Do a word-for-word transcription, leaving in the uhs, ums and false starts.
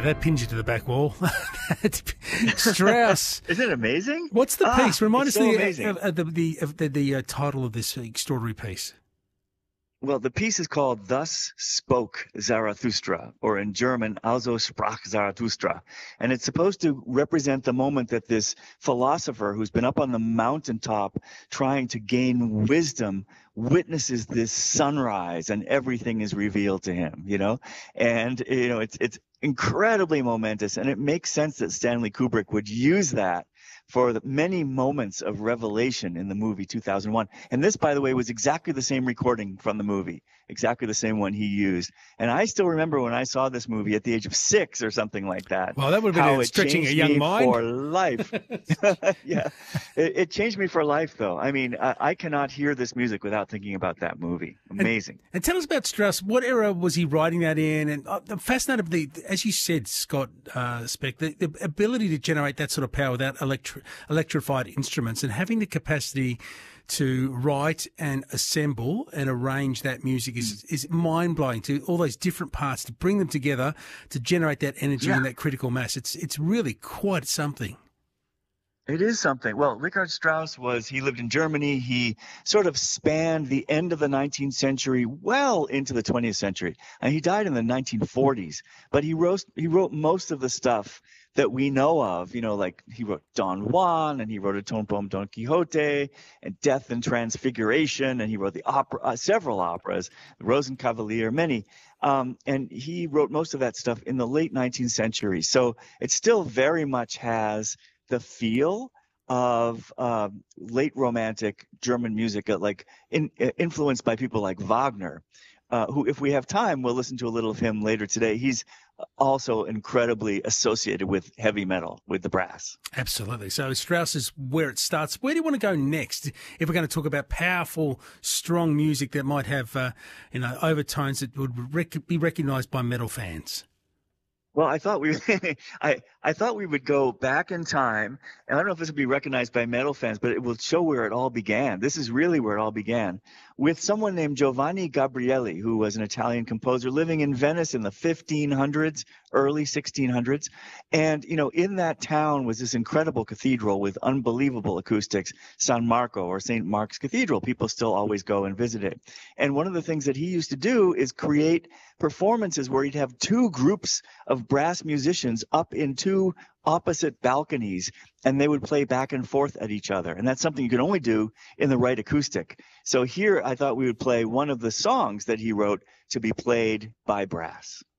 that pins you to the back wall. Strauss. Isn't it amazing? What's the ah, piece? Remind us so the, of, of the, the, of the, the uh, title of this extraordinary piece. Well, the piece is called Thus Spoke Zarathustra, or in German, Also sprach Zarathustra. And it's supposed to represent the moment that this philosopher who's been up on the mountaintop trying to gain wisdom witnesses this sunrise and everything is revealed to him, you know? And, you know, it's, it's incredibly momentous, and it makes sense that Stanley Kubrick would use that for the many moments of revelation in the movie two thousand one. And this, by the way, was exactly the same recording from the movie, exactly the same one he used. And I still remember when I saw this movie at the age of six or something like that. Well, that would have been stretching a young mind. For life. Yeah. It, it changed me for life, though. I mean, I, I cannot hear this music without thinking about that movie. Amazing. And, and tell us about Strauss. What era was he writing that in? And I'm fascinated with the, as you said, Scott uh, Speck, the, the ability to generate that sort of power without electric electrified instruments, and having the capacity to write and assemble and arrange that music is is mind-blowing, to all those different parts, to bring them together to generate that energy yeah. and that critical mass. It's it's really quite something. It is something. Well, Richard Strauss was, he lived in Germany. He sort of spanned the end of the nineteenth century well into the twentieth century. And he died in the nineteen forties. But he wrote, he wrote most of the stuff that we know of, you know, like he wrote Don Juan, and he wrote a tone poem, Don Quixote, and Death and Transfiguration, and he wrote the opera, uh, several operas, Rosenkavalier, many. Um, and he wrote most of that stuff in the late nineteenth century. So it still very much has the feel of uh, late romantic German music, uh, like in, uh, influenced by people like Wagner, uh, who, if we have time, we'll listen to a little of him later today. He's also incredibly associated with heavy metal, with the brass. Absolutely. So Strauss is where it starts. Where do you want to go next if we're going to talk about powerful, strong music that might have, uh, you know, overtones that would rec- be recognised by metal fans? Well, I thought we, I, I thought we would go back in time, and I don't know if this would be recognized by metal fans, but it will show where it all began. This is really where it all began, with someone named Giovanni Gabrieli, who was an Italian composer living in Venice in the fifteen hundreds, early sixteen hundreds. And, you know, in that town was this incredible cathedral with unbelievable acoustics, San Marco, or Saint Mark's Cathedral. People still always go and visit it. And one of the things that he used to do is create performances where he'd have two groups of brass musicians up in two opposite balconies, and they would play back and forth at each other. And that's something you can only do in the right acoustic. So here I thought we would play one of the songs that he wrote to be played by brass.